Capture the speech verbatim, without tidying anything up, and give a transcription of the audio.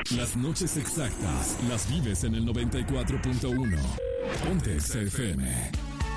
Las noches exactas las vives en el noventa y cuatro punto uno. Ponte Exa F M.